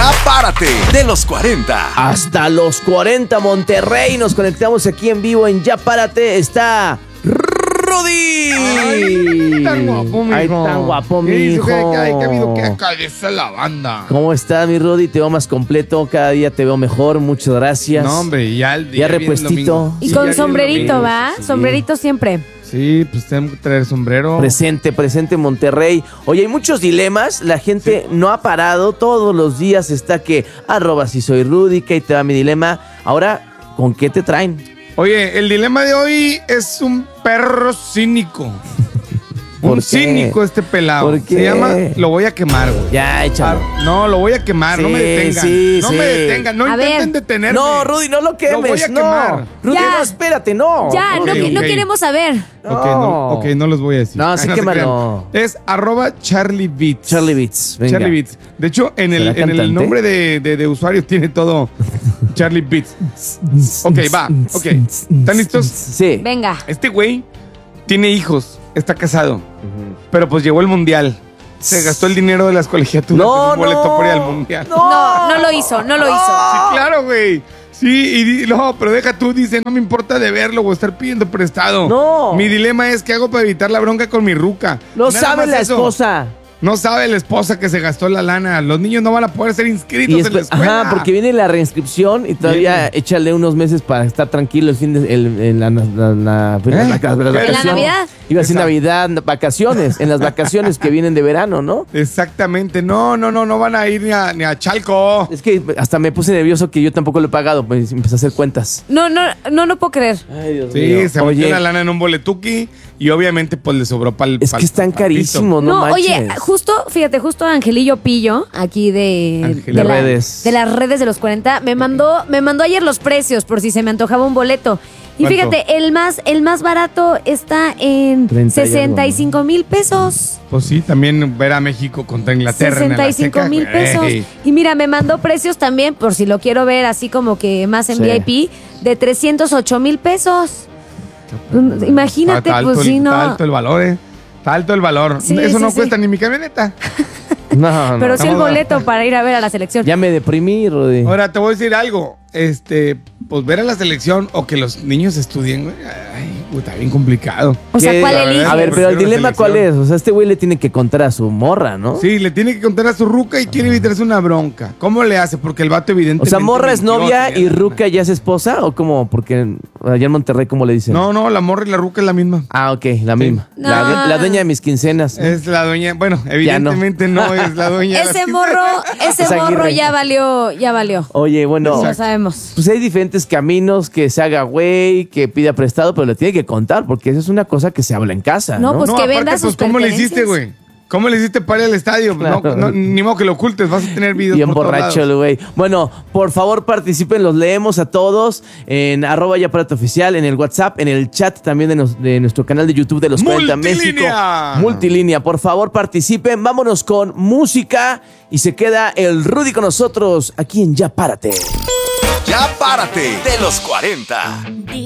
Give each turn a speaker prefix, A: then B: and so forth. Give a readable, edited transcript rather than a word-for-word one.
A: Ya párate de los 40.
B: Hasta los 40, Monterrey. Nos conectamos aquí en vivo en Ya Párate. Está Rudy.
C: Ay, tan guapo, mijo.
B: Ay, tan guapo, mijo.
C: ¿Qué ha habido que acalece la banda?
B: ¿Cómo estás, mi Rudy? Te veo más completo. Cada día te veo mejor. Muchas gracias.
C: No, hombre, ya
B: repuestito.
D: Y con sombrerito, ¿va? Sí. Sombrerito siempre.
C: Sí, pues tengo que traer sombrero.
B: Presente Monterrey. Oye, hay muchos dilemas. La gente no ha parado. Todos los días está que @si soy Rudy, que ahí te va mi dilema. Ahora, ¿con qué te traen?
C: Oye, el dilema de hoy es un perro cínico. Un cínico este pelado.
B: ¿Por qué?
C: Se llama Lo voy a quemar, güey.
B: Ya, échalo.
C: No, lo voy a quemar,
B: Sí,
C: no me detengan.
B: sí,
C: no
B: sí.
C: me detengan, no
D: A
C: intenten
D: ver.
C: detenerme.
B: No, Rudy, no lo quemes.
C: Lo voy a quemar.
B: Rudy,
D: Ya.
B: no, espérate, no.
D: Ya,
C: Ok,
D: no
C: ok.
D: queremos saber.
C: Ok, no los voy a decir.
B: No, sí,
C: se
B: quémalo.
C: crean. Es @CharlieBeats.
B: Charlie Beats, venga.
C: Charlie Beats. De hecho, en
B: ¿Será
C: el
B: cantante?
C: nombre de usuario tiene todo Charlie Beats. Ok, va. Ok. ¿Están listos?
B: Sí.
D: Venga.
C: Este güey tiene hijos, está casado, pero pues llegó el mundial. Se gastó el dinero de las colegiaturas en un boleto para ir al mundial.
D: No lo hizo.
C: Sí, claro, güey. Sí, no, pero deja tú, dice, no me importa deberlo o estar pidiendo prestado.
B: No.
C: Mi dilema es qué hago para evitar la bronca con mi ruca.
B: No
C: Nada
B: sabe
C: más
B: la
C: eso.
B: esposa.
C: No sabe la esposa que se gastó la lana. Los niños no van a poder ser inscritos en la escuela.
B: Ajá, porque viene la reinscripción y todavía échale unos meses para estar tranquilo en la
D: Navidad?
B: Iba a decir
C: Exacto.
B: Navidad, vacaciones, en las vacaciones que vienen de verano, ¿no?
C: Exactamente. No van a ir ni a Chalco.
B: Es que hasta me puse nervioso que yo tampoco lo he pagado, pues empecé a hacer cuentas.
D: No puedo creer.
B: Ay, Dios
C: Sí, se metió
B: Oye,
C: la lana en un boletuki y obviamente pues le sobró para el
B: es que están carísimos, no manches.
D: Oye, justo Angelillo Pillo, aquí de
B: Las redes.
D: de las redes de los 40, me mandó ayer los precios por si se me antojaba un boleto. Y
C: ¿Cuánto?
D: fíjate, el más barato está en
B: 30 y algo,
D: 65,000 pesos.
C: Pues sí, también ver a México contra Inglaterra.
D: 65,000 pesos. Y mira, me mandó precios también, por si lo quiero ver así como que más en
B: Sí.
D: VIP, de 308,000 pesos. Imagínate,
C: Está alto
D: pues sí, no.
C: Está alto el valor, Está alto el valor.
D: Sí,
C: Eso
D: sí,
C: no
D: sí.
C: cuesta ni mi camioneta.
B: No,
D: Pero sí el
C: Vamos a-
D: boleto para ir a ver a la selección.
B: ya me deprimí, Rudy.
C: Ahora te voy a decir algo. Pues ver a la selección o que los niños estudien, güey. Ay, está bien complicado.
D: O sea,
B: ¿Qué?
D: ¿cuál
C: A ver,
D: elige?
B: A ver, pero el
C: Prefiero
B: dilema
C: selección.
B: ¿cuál es? O sea, este güey le tiene que contar a su morra, ¿no?
C: Sí, le tiene que contar a su ruca y quiere evitarse una bronca. ¿Cómo le hace? Porque el vato evidentemente...
B: O sea, morra es
C: mintió,
B: novia
C: tenía
B: y
C: la
B: ruca ya es esposa, ¿o cómo? Porque allá en Monterrey, ¿cómo le dicen?
C: lana. No, la morra y la ruca es la misma.
B: Ah, ok, la misma.
D: No.
B: La dueña de mis quincenas.
C: Es la dueña... Bueno, evidentemente no. Es la dueña de las
D: Ese
B: Es
D: morro
B: Aguirre.
D: ya valió.
B: Oye, bueno,
D: Lo sabemos.
B: pues hay diferentes caminos, que se haga güey, que pida prestado, pero le tiene que contar, porque eso es una cosa que se habla en casa, ¿no?
D: No, pues
C: No,
D: que
C: aparte,
D: venda sus
C: ¿cómo le hiciste,
D: pertenencias.
C: güey? ¿Cómo le hiciste para ir al estadio?
B: Claro.
C: No, ni modo que lo ocultes, vas a tener videos
B: Bien
C: por todos
B: borracho
C: lados.
B: el güey. Bueno, por favor participen, los leemos a todos en @yaparateoficial, en el WhatsApp, en el chat también de nuestro canal de YouTube de los 40 México.
C: Multilínea.
B: Multilínea, por favor participen, vámonos con música y se queda el Rudy con nosotros aquí en Ya Párate.
A: Ya párate de los 40.